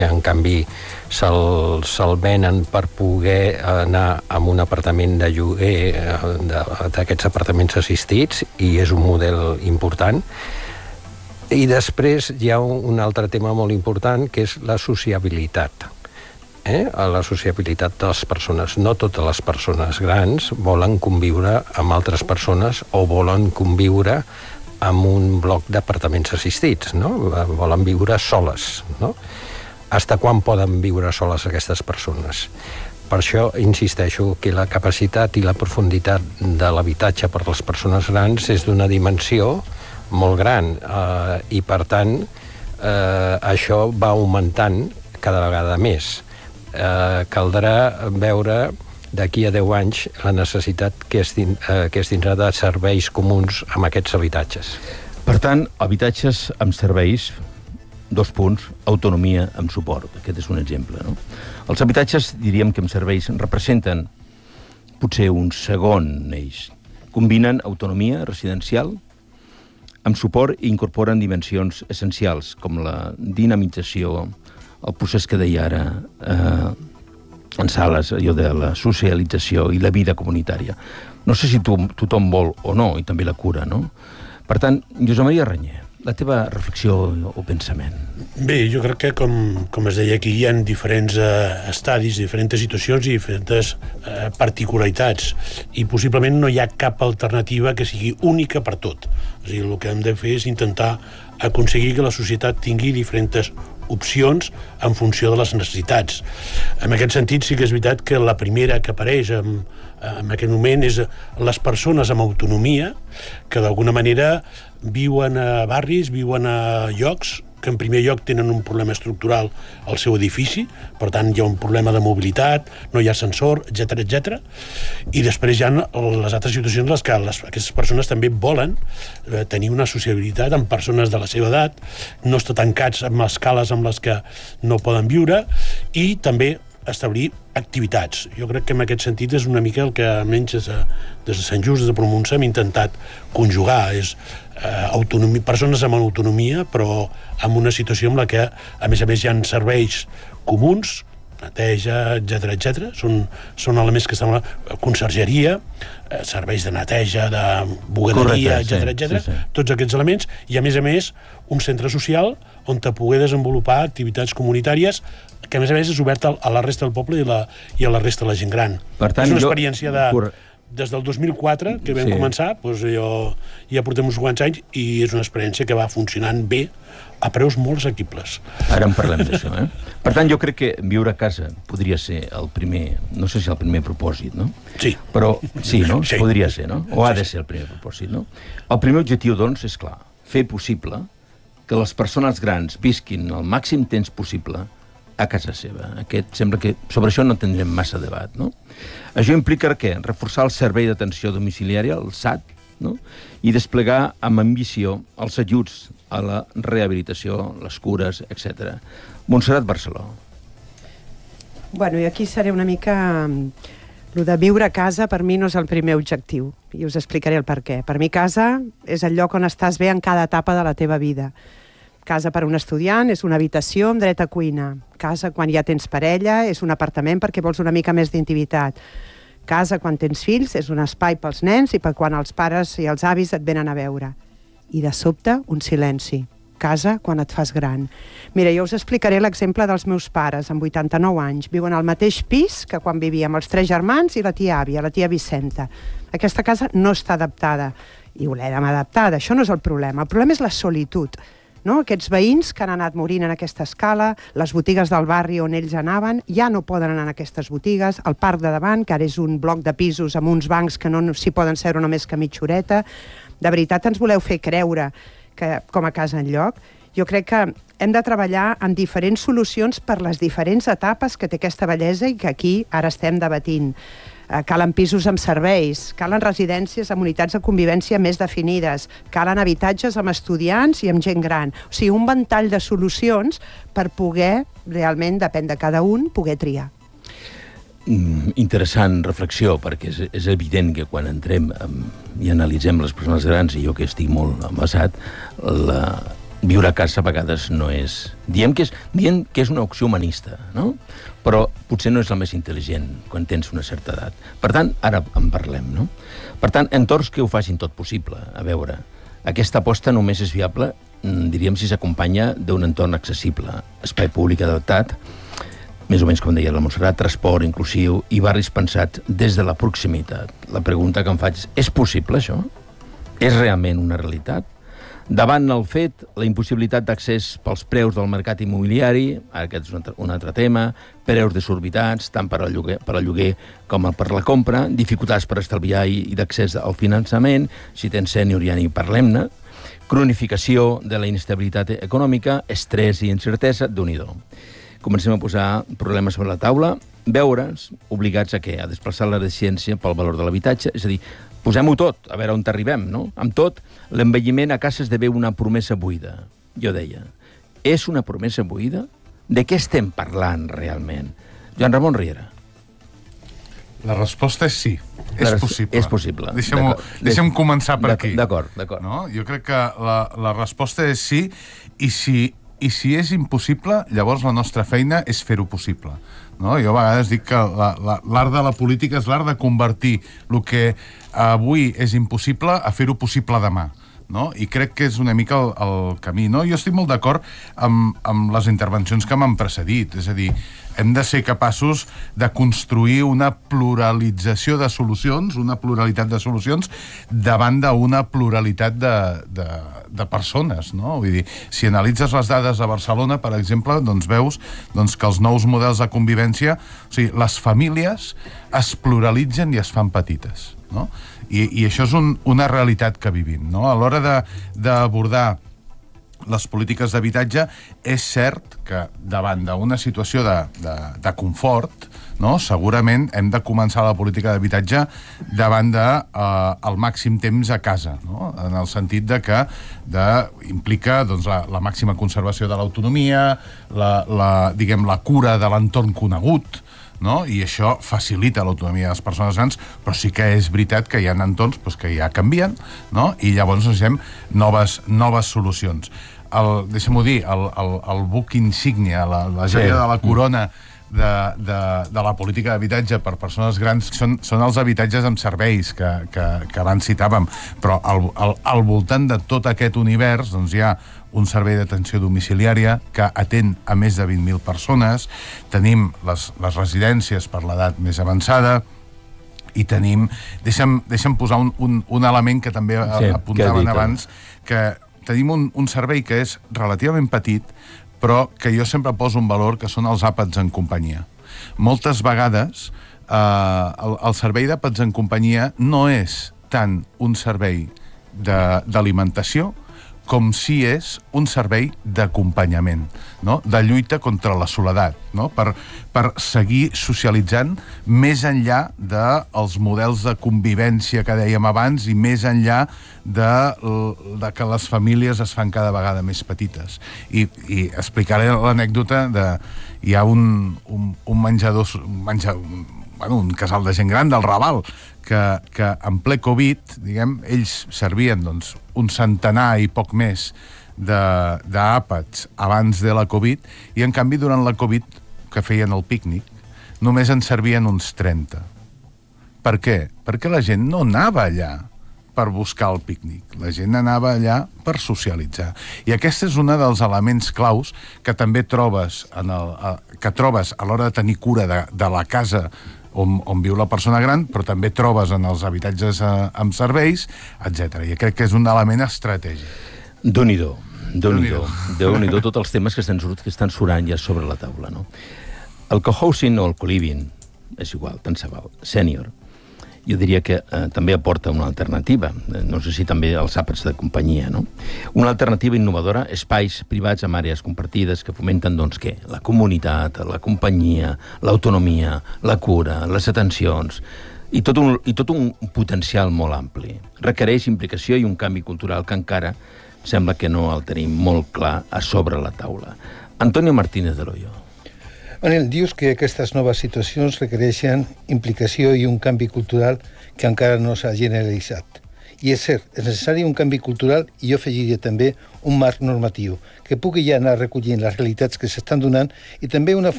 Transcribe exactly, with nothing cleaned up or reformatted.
En canvi, se'l se venen per poder anar a un apartament de lloguer d'aquests apartaments assistits, i és un model important. I després hi ha un altre tema molt important, que és la sociabilitat. Eh? La sociabilitat de les persones. No totes les persones grans volen conviure amb altres persones o volen conviure amb un bloc d'apartaments assistits, no? Volen viure soles, no? Hasta quan poden viure soles aquestes persones? Per això insisteixo que la capacitat i la profunditat de l'habitatge per a les persones grans és d'una dimensió molt gran, eh, i per tant eh, això va augmentant cada vegada més. Eh, caldrà veure d'aquí a deu anys la necessitat que es, din, eh, que es tindrà de serveis comuns amb aquests habitatges. Per tant, habitatges amb serveis, dos punts, autonomia amb suport. Aquest és un exemple, no? Els habitatges, diríem que amb serveis, representen potser un segon eix. Combinen autonomia residencial amb suport i incorporen dimensions essencials, com la dinamització, el procés que deia ara eh, en sales, allò de la socialització i la vida comunitària. No sé si to tothom vol o no, i també la cura, no? Per tant, Josep Maria Reñé, la teva reflexió o pensament. Bé, jo crec que, com, com es deia aquí, hi ha diferents eh, estadis, diferents situacions i diferents eh, particularitats, i possiblement no hi ha cap alternativa que sigui única per tot. O sigui, el que hem de fer és intentar aconseguir que la societat tingui diferents opcions en funció de les necessitats. En aquest sentit, sí que és veritat que la primera que apareix en, en aquest moment és les persones amb autonomia, que d'alguna manera viuen a barris, viuen a llocs que en primer lloc tenen un problema estructural al seu edifici, per tant hi ha un problema de mobilitat, no hi ha ascensor, etcètera, etcètera. I després hi ha les altres situacions en les que les, aquestes persones també volen eh, tenir una sociabilitat amb persones de la seva edat, no estar tancats amb escales amb les que no poden viure, i també establir activitats. Jo crec que en aquest sentit és una mica el que almenys des de, des de Sant Just, des de Promunça, hem intentat conjugar. És eh, autonomia, persones amb autonomia, però amb una situació en la que, a més a més, hi ha serveis comuns, neteja, etcètera, etcètera. Són, són elements que estan a la consergeria, eh, serveis de neteja, de bugaderia, etcètera, etcètera. Sí, sí. Tots aquests elements, i a més a més un centre social on te poder desenvolupar activitats comunitàries que a més a més és oberta a la resta del poble i, la, i a la resta de la gent gran. Per tant, és una experiència de... Des del dos mil quatre, que vam sí. començar, doncs jo ja portem uns quants anys, i és una experiència que va funcionant bé a preus molt assequibles. Ara en parlem d'això, eh? Per tant, jo crec que viure a casa podria ser el primer, no sé si el primer propòsit, no? Sí. Però sí, no? Sí. Podria ser, no? O ha de ser el primer propòsit, no? El primer objectiu, doncs, és clar, fer possible que les persones grans visquin el màxim temps possible a casa seva. Aquest, sembla que sobre això no tindrem massa debat, no? Això implica què? Reforçar el servei d'atenció domiciliària, el S A T, no? I desplegar amb ambició els ajuts a la rehabilitació, les cures, etcètera. Montserrat Barceló. Bueno, i aquí seré una mica... Lo de viure a casa per mi no és el primer objectiu, i us explicaré el per què. Per mi casa és el lloc on estàs bé en cada etapa de la teva vida. Casa per un estudiant és una habitació amb dret a cuina. Casa quan ja tens parella és un apartament perquè vols una mica més d'intimitat. Casa quan tens fills és un espai pels nens i per quan els pares i els avis et venen a veure. I de sobte, un silenci. Casa quan et fas gran. Mira, jo us explicaré l'exemple dels meus pares, amb vuitanta-nou anys. Viuen al mateix pis que quan vivíem els tres germans i la tia àvia, la tia Vicenta. Aquesta casa no està adaptada. I ho l'hem adaptada, això no és el problema. El problema és la solitud. No? Aquests veïns que han anat morint en aquesta escala, les botigues del barri on ells anaven, ja no poden anar en aquestes botigues, el parc de davant, que ara és un bloc de pisos amb uns bancs que no s'hi poden seure només que mitja horeta. De veritat ens voleu fer creure que com a casa enlloc? Jo crec que hem de treballar en diferents solucions per les diferents etapes que té aquesta bellesa i que aquí ara estem debatint. Calen pisos amb serveis, calen residències amb unitats de convivència més definides, calen habitatges amb estudiants i amb gent gran. O sigui, un ventall de solucions per poder, realment, depèn de cada un, poder triar. Mm, interessant reflexió, perquè és, és evident que quan entrem um, i analitzem les persones grans, i jo que estic molt envasat, la, viure a casa a vegades no és... Diem que és, diem que és una opció humanista, no? Però potser no és la més intel·ligent quan tens una certa edat. Per tant, ara en parlem, no? Per tant, entorns que ho facin tot possible. A veure, aquesta aposta només és viable, diríem, si s'acompanya d'un entorn accessible, espai públic adaptat, més o menys com deia la Montserrat, transport inclusiu i barris pensats des de la proximitat. La pregunta que em faig és, és possible això? És realment una realitat? Davant el fet, la impossibilitat d'accés pels preus del mercat immobiliari, aquest és un altre, un altre tema, preus desorbitats, tant per al lloguer, per al lloguer com per la compra, dificultats per estalviar i, i d'accés al finançament, si tens sènior ja ni parlem-ne, cronificació de la inestabilitat econòmica, estrès i incertesa, Déu-n'hi-do. Comencem a posar problemes sobre la taula, veure'ns obligats a què? A desplaçar la ciència pel valor de l'habitatge, és a dir, posem-ho tot, a veure on arribem, no? Amb tot, l'envelliment a casa esdevé una promesa buida. Jo deia, és una promesa buida? De què estem parlant realment? Joan Ramon Riera. La resposta és sí, és res... possible. És possible. Deixem, deixem començar per aquí. D'acord, d'acord. No? Jo crec que la, la resposta és sí, i si, i si és impossible, llavors la nostra feina és fer-ho possible. No? Jo a vegades dic que l'art de la política és l'art de convertir el que avui és impossible a fer-ho possible demà. No? I crec que és una mica el, el camí. No? Jo estic molt d'acord amb, amb les intervencions que m'han precedit. És a dir, hem de ser capaços de construir una pluralització de solucions, una pluralitat de solucions davant d'una pluralitat de, de, de persones. No? Vull dir, si analitzes les dades a Barcelona, per exemple, doncs veus doncs, que els nous models de convivència, o sigui, les famílies es pluralitzen i es fan petites. No? I, i això és un, una realitat que vivim. No? A l'hora d'abordar les polítiques d'habitatge, és cert que davant d'una situació de, de, de confort, no? Segurament hem de començar la política d'habitatge davant de, eh, el màxim temps a casa, no? En el sentit de que de, implica doncs, la, la màxima conservació de l'autonomia, la, la, diguem, la cura de l'entorn conegut, no? I això facilita l'autonomia de les persones grans, però sí que és veritat que hi ha entorns doncs, que ja canvien, no? I llavors necessitem noves, noves solucions. El, deixem-ho dir, el, el, el buc insígnia, la, la joia sí. de la corona de, de, de la política d'habitatge per persones grans són, són els habitatges amb serveis que, que, que abans citàvem, però al, al, al voltant de tot aquest univers doncs, hi ha un servei d'atenció domiciliària que atén a més de vint mil persones, tenim les, les residències per l'edat més avançada, i tenim... Deixa'm, deixa'm posar un, un, un element que també sí, apuntaven que abans, que tenim un, un servei que és relativament petit, però que jo sempre poso un valor, que són els àpats en companyia. Moltes vegades eh, el, el servei d'àpats en companyia no és tant un servei d'alimentació com si és un servei d'acompanyament, no? De lluita contra la soledat, no? per, per seguir socialitzant més enllà dels models de convivència que dèiem abans i més enllà de, de que les famílies es fan cada vegada més petites. I, i explicaré l'anècdota de... Hi ha un, un, un menjador... Un menjador bueno, un casal de gent gran del Raval, que, que en ple Covid, diguem, ells servien doncs, un centenar i poc més d'àpats abans de la Covid, i en canvi durant la Covid, que feien el pícnic, només en servien uns trenta. Per què? Perquè la gent no anava allà per buscar el pícnic. La gent anava allà per socialitzar. I aquest és un dels elements claus que també trobes, en el, que trobes a l'hora de tenir cura de, de la casa On, on viu la persona gran, però també trobes en els habitatges eh, amb serveis, etcètera. I crec que és un element estratègic. Déu-n'hi-do, Déu-n'hi-do, Déu-n'hi-do tots els temes que estan, que estan surant ja sobre la taula, no? El cohousing o el co-living, és igual, tant se val, sènior, jo diria que eh, també aporta una alternativa, no sé si també els àpats de companyia, no? Una alternativa innovadora, espais privats amb àrees compartides que fomenten, doncs, què? La comunitat, la companyia, l'autonomia, la cura, les atencions, i tot, un, i tot un potencial molt ampli. Requereix implicació i un canvi cultural que encara sembla que no el tenim molt clar a sobre la taula. Antonio Martínez de Loyo. Manel, dius que aquestes noves situacions requereixen implicació i un canvi cultural que encara no s'ha generalitzat. I és cert, és necessari un canvi cultural i jo afegiria també un marc normatiu que pugui ja anar recollint les realitats que s'estan donant i també una